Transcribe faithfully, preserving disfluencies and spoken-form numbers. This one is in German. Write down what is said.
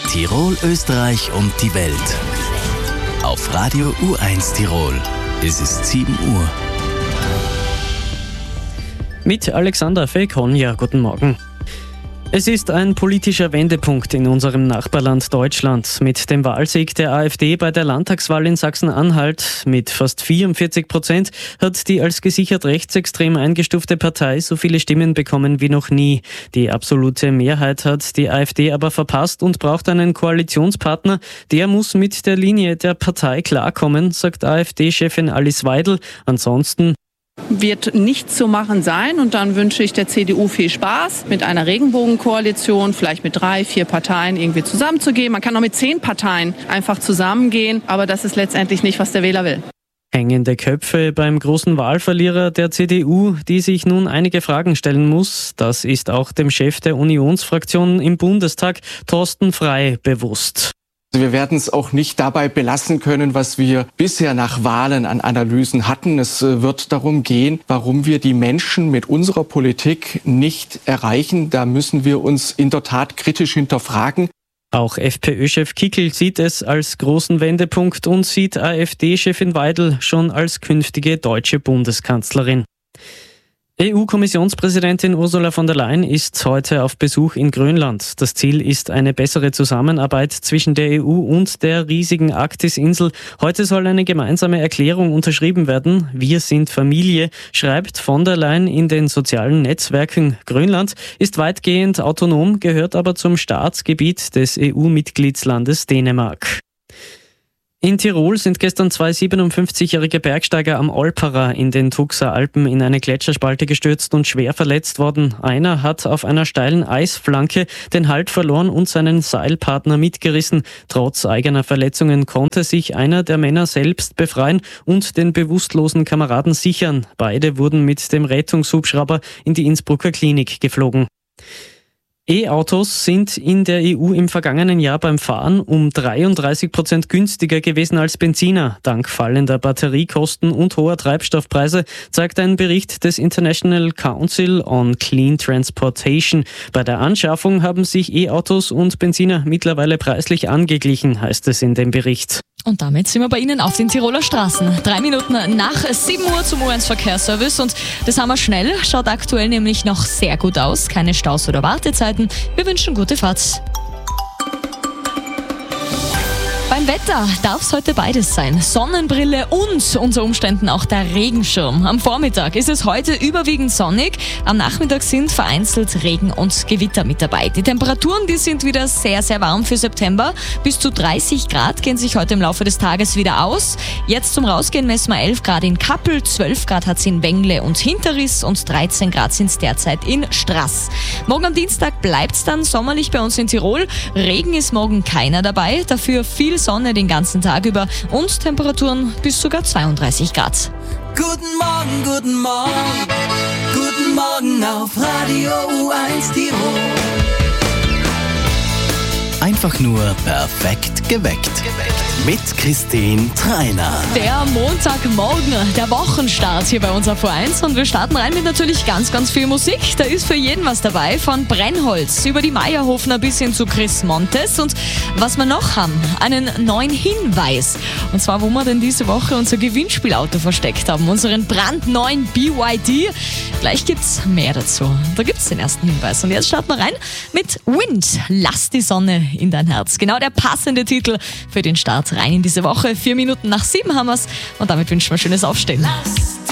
Tirol, Österreich und die Welt. Auf Radio U eins Tirol. Es ist sieben Uhr. Mit Alexander Fekonja, guten Morgen. Es ist ein politischer Wendepunkt in unserem Nachbarland Deutschland. Mit dem Wahlsieg der AfD bei der Landtagswahl in Sachsen-Anhalt mit fast vierundvierzig Prozent hat die als gesichert rechtsextrem eingestufte Partei so viele Stimmen bekommen wie noch nie. Die absolute Mehrheit hat die AfD aber verpasst und braucht einen Koalitionspartner. Der muss mit der Linie der Partei klarkommen, sagt AfD-Chefin Alice Weidel. Ansonsten wird nicht zu machen sein, und dann wünsche ich der C D U viel Spaß mit einer Regenbogenkoalition, vielleicht mit drei, vier Parteien irgendwie zusammenzugehen. Man kann auch mit zehn Parteien einfach zusammengehen, aber das ist letztendlich nicht, was der Wähler will. Hängende Köpfe beim großen Wahlverlierer der C D U, die sich nun einige Fragen stellen muss. Das ist auch dem Chef der Unionsfraktion im Bundestag, Thorsten Frey, bewusst. Wir werden es auch nicht dabei belassen können, was wir bisher nach Wahlen an Analysen hatten. Es wird darum gehen, warum wir die Menschen mit unserer Politik nicht erreichen. Da müssen wir uns in der Tat kritisch hinterfragen. Auch FPÖ-Chef Kickl sieht es als großen Wendepunkt und sieht AfD-Chefin Weidel schon als künftige deutsche Bundeskanzlerin. E U-Kommissionspräsidentin Ursula von der Leyen ist heute auf Besuch in Grönland. Das Ziel ist eine bessere Zusammenarbeit zwischen der E U und der riesigen Arktis-Insel. Heute soll eine gemeinsame Erklärung unterschrieben werden. Wir sind Familie, schreibt von der Leyen in den sozialen Netzwerken. Grönland ist weitgehend autonom, gehört aber zum Staatsgebiet des E U-Mitgliedslandes Dänemark. In Tirol sind gestern zwei siebenundfünfzigjährige Bergsteiger am Olperer in den Tuxer Alpen in eine Gletscherspalte gestürzt und schwer verletzt worden. Einer hat auf einer steilen Eisflanke den Halt verloren und seinen Seilpartner mitgerissen. Trotz eigener Verletzungen konnte sich einer der Männer selbst befreien und den bewusstlosen Kameraden sichern. Beide wurden mit dem Rettungshubschrauber in die Innsbrucker Klinik geflogen. E-Autos sind in der E U im vergangenen Jahr beim Fahren um dreiunddreißig Prozent günstiger gewesen als Benziner. Dank fallender Batteriekosten und hoher Treibstoffpreise, zeigt ein Bericht des International Council on Clean Transportation. Bei der Anschaffung haben sich E-Autos und Benziner mittlerweile preislich angeglichen, heißt es in dem Bericht. Und damit sind wir bei Ihnen auf den Tiroler Straßen. Drei Minuten nach sieben Uhr zum U eins Verkehrsservice, und das haben wir schnell. Schaut aktuell nämlich noch sehr gut aus. Keine Staus oder Wartezeiten. Wir wünschen gute Fahrt. Beim Wetter darf es heute beides sein. Sonnenbrille und unter Umständen auch der Regenschirm. Am Vormittag ist es heute überwiegend sonnig. Am Nachmittag sind vereinzelt Regen und Gewitter mit dabei. Die Temperaturen, die sind wieder sehr, sehr warm für September. Bis zu dreißig Grad gehen sich heute im Laufe des Tages wieder aus. Jetzt zum Rausgehen messen wir elf Grad in Kappel, zwölf Grad hat es in Wengle und Hinterriss und dreizehn Grad sind es derzeit in Straß. Morgen am Dienstag bleibt es dann sommerlich bei uns in Tirol. Regen ist morgen keiner dabei, dafür viel Sonne den ganzen Tag über und Temperaturen bis sogar zweiunddreißig Grad. Guten Morgen, guten Morgen, guten Morgen auf Radio U eins Tirol. Einfach nur perfekt geweckt. Mit Christine Treiner. Der Montagmorgen, der Wochenstart hier bei uns auf U eins, und wir starten rein mit natürlich ganz, ganz viel Musik. Da ist für jeden was dabei, von Brennholz über die Meierhofner bis hin zu Chris Montes. Und was wir noch haben, einen neuen Hinweis. Und zwar, wo wir denn diese Woche unser Gewinnspielauto versteckt haben, unseren brandneuen B Y D. Gleich gibt's mehr dazu. Da gibt's den ersten Hinweis. Und jetzt starten wir rein mit Wind. Lass die Sonne in dein Herz. Genau der passende Titel für den Start rein in diese Woche. Vier Minuten nach sieben haben wir's, und damit wünschen wir schönes Aufstehen. Lass